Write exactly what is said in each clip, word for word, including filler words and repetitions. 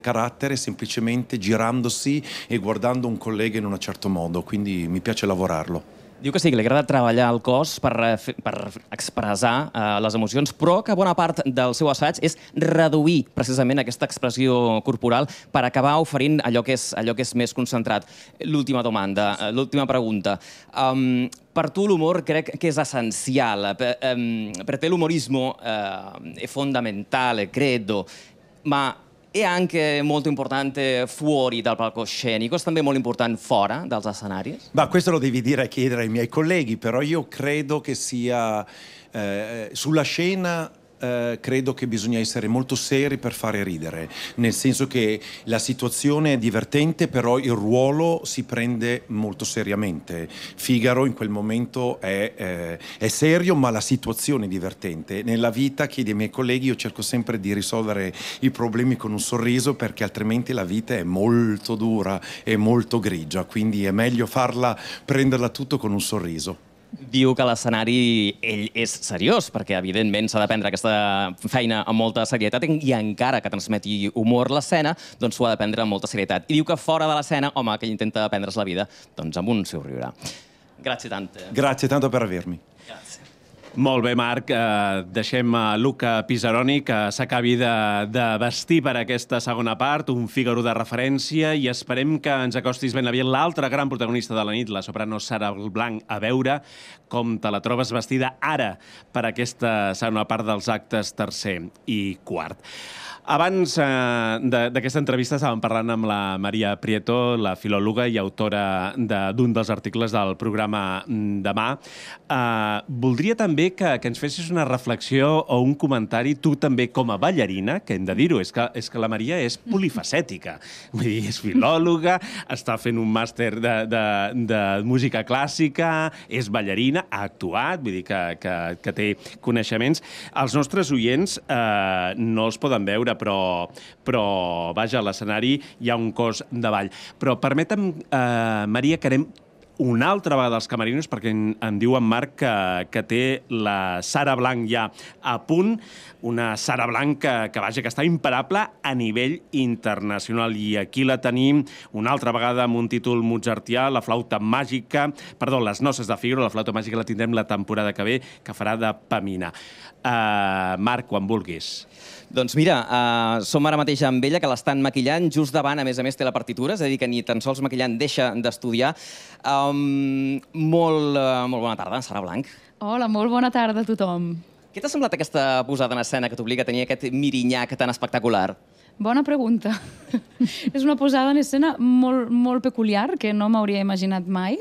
carattere semplicemente girandosi e guardando un collega in un certo modo, quindi mi piace lavorarlo. Diu que sí, que li agrada treballar el cos per, per expressar uh, les emocions, però que bona part del seu assaig és reduir precisament aquesta expressió corporal per acabar oferint allò que és, allò que és més concentrat. L'última demanda, l'última pregunta. Um, per tu l'humor crec che è essenziale. Per, um, per te l'umorismo uh, è fondamentale, credo, ma è anche molto importante fuori dal palcoscenico, è també molt important fora dels escenaris? Ma questo lo devi dire e chiedere ai miei colleghi, però io credo che sia eh, sulla scena. Uh, credo che bisogna essere molto seri per fare ridere, nel senso che la situazione è divertente, però il ruolo si prende molto seriamente. Figaro in quel momento è, eh, è serio, ma la situazione è divertente. Nella vita, chiedi ai miei colleghi, io cerco sempre di risolvere i problemi con un sorriso, perché altrimenti la vita è molto dura e molto grigia, quindi è meglio farla, prenderla tutto con un sorriso. Diu que l'escenari ell és seriós, perquè evidentment s'ha de prendre aquesta feina amb molta serietat i encara que transmeti humor l'escena, doncs s'ho ha de prendre amb molta serietat. I diu que fora de l'escena, home, que ell intenta prendre's la vida doncs amb un somriure. Grazie tante. Grazie tanto per avermi. Grazie. Molt bé, Marc. Eh, deixem a Luca Pisaroni que s'acabi de, de vestir per aquesta segona part, un Fígaro de referència, i esperem que ens acostis ben aviat l'altra gran protagonista de la nit, la soprano Sara Blanc, a veure com te la trobes vestida ara per aquesta segona part dels actes tercer i quart. Abans eh, d'aquesta entrevista estàvem parlant amb la Maria Prieto, la filòloga i autora d'un de, dels articles del programa Demà. Eh, voldria també que, que ens fessis una reflexió o un comentari, tu també com a ballarina, que hem de dir-ho, és, que, és que la Maria és polifacètica. Vull dir, és filòloga, està fent un màster de, de, de música clàssica, és ballarina, ha actuat, vull dir que, que, que té coneixements. Els nostres oients eh, no els poden veure, però, però vaja, a l'escenari hi ha un cos de ball. Però permetem, eh, Maria, que anem una altra vegada als camerinos, perquè em, em diu en Marc que, que té la Sara Blanc ja a punt, una Sara Blanc que, que, vaja, que està imparable a nivell internacional. I aquí la tenim una altra vegada amb un títol mozartià, la flauta màgica, perdó, les noces de Fígaro, la flauta màgica la tindrem la temporada que ve, que farà de Pamina. Uh, Marc, quan vulguis. Doncs mira, uh, som ara mateix amb ella, que l'estan maquillant. Just davant, a més a més, té la partitura, és a dir, que ni tan sols maquillant deixa d'estudiar. Um, molt, uh, molt bona tarda, Sara Blanc. Hola, molt bona tarda a tothom. Què t'ha semblat aquesta posada en escena que t'obliga a tenir aquest mirinyac tan espectacular? Bona pregunta. És una posada en escena molt, molt peculiar, que no m'hauria imaginat mai.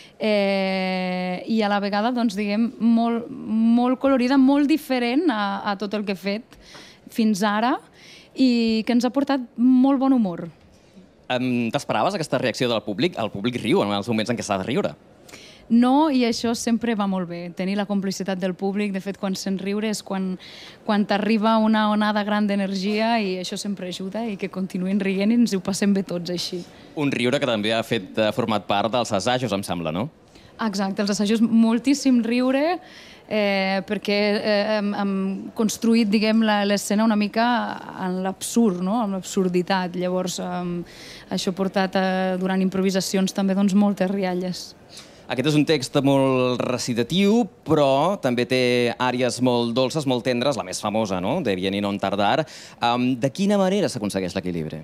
Eh, I a la vegada, doncs, diguem, molt, molt colorida, molt diferent a, a tot el que he fet fins ara i que ens ha portat molt bon humor. Um, T'esperaves aquesta reacció del públic? El públic riu en els moments en què s'ha de riure. No, i això sempre va molt bé, tenir la complicitat del públic. De fet, quan sents riure és quan, quan t'arriba una onada gran d'energia i això sempre ajuda i que continuïn rient i ens ho passem bé tots així. Un riure que també ha fet, ha format part dels assajos, em sembla, no? Exacte, els assajos, moltíssim riure, eh, perquè eh, hem, hem construït, diguem, l'escena una mica en l'absurd, no? En l'absurditat. Llavors, eh, això ha portat, eh, durant improvisacions, també doncs, moltes rialles. Aquest és un text molt recitatiu, però també té àrees molt dolces, molt tendres, la més famosa, no?, de Vieni non tardar. Um, de quina manera s'aconsegueix l'equilibri?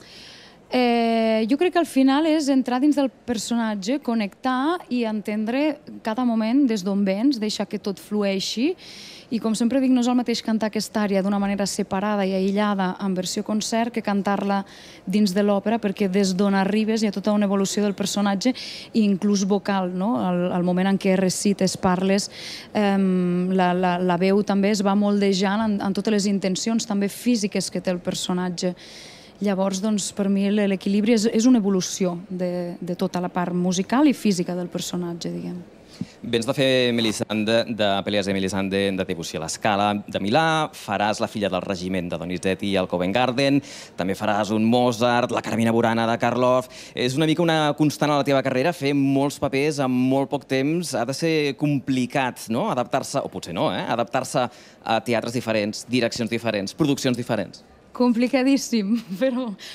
Eh, jo crec que al final és entrar dins del personatge, connectar i entendre cada moment des d'on vens, deixar que tot flueixi. I com sempre dic, no és el mateix cantar aquesta àrea d'una manera separada i aïllada en versió concert que cantar-la dins de l'òpera, perquè des d'on arribes hi ha tota una evolució del personatge, inclús vocal, no? Al, al moment en què recites, parles, eh, la, la, la veu també es va moldejant en, en totes les intencions, també físiques que té el personatge. Llavors, doncs, per mi l'equilibri és, és una evolució de, de tota la part musical i física del personatge, diguem. Vens de fer Melisande, de Pelléas et Melisande de Debussy a la Scala de Milà, faràs La filla del regiment de Donizetti al Covent Garden, també faràs un Mozart, la Carmina Burana de Karloff. És una mica una constant a la teva carrera, fer molts papers en molt poc temps. Ha de ser complicat, no?, adaptar-se, o potser no, eh?, adaptar-se a teatres diferents, direccions diferents, produccions diferents. complicadíssim, però